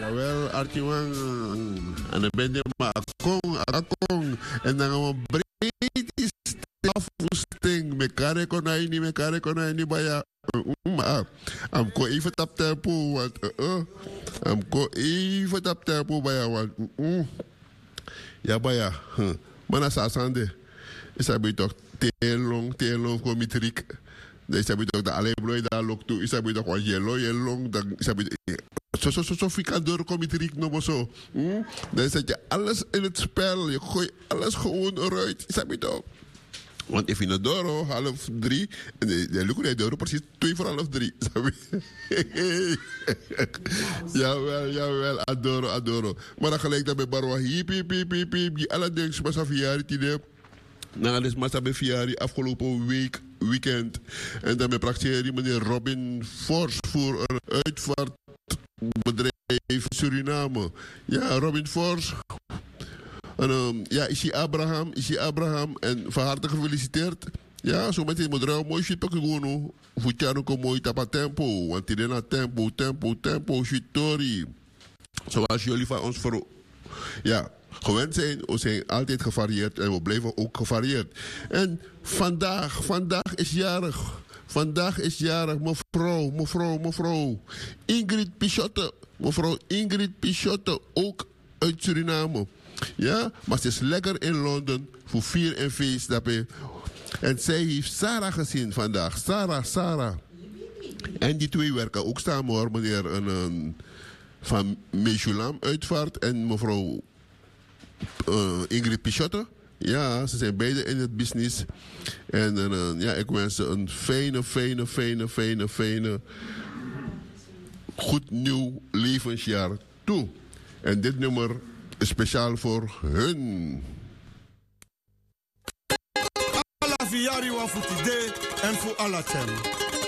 Jawel, Arkiwan. En dan ben je maar akong. En dan gaan we breed is afwoesting. Mekare konai baya. Am ko even tap tempo. Want am ko even tap tempo baya. Want ja baya. Mana sasande. Is dat toch telong komitrik. Dan is dat toch de alleen daar lok toe. Is dat toch wat yellow. Dan is dat zo fikant door komitrik no zo. Dan zet je alles in het spel. Je gooit alles gewoon eruit. Is dat toch? Want if je naar door 2:30 en de lukt naar door precies 2:30. Jawel, adoro. Maar dan gelijk dat bij Barwa hiep, die alle dingen maar sa verjaardag die nou, dat is maar bij verjaardag afgelopen weekend. En dan praktijk meneer Robin Fors voor een uitvaartbedrijf Suriname. Ja, Robin Fors. En Isi Abraham. En van harte gefeliciteerd. Ja, zo meteen moet er mooi shit pakken gewoon. Voetjano kom mooi tapa tempo. Want die na tempo, shitori. Zoals jullie van ons gewend zijn. We zijn altijd gevarieerd en we blijven ook gevarieerd. En vandaag is jarig. Vandaag is jarig mevrouw Ingrid Pichotte. Mevrouw Ingrid Pichotte, ook uit Suriname. Ja, maar ze is lekker in Londen voor vier en feest. En zij heeft Sarah gezien vandaag. Sarah. En die twee werken ook samen hoor, meneer van Mechulam uitvaart en mevrouw Ingrid Pichotte. Ja, ze zijn beide in het business. En ik wens ze een fijne, goed nieuw levensjaar toe. En dit nummer is speciaal voor hun. Alla viari wa futide en voor alla tem.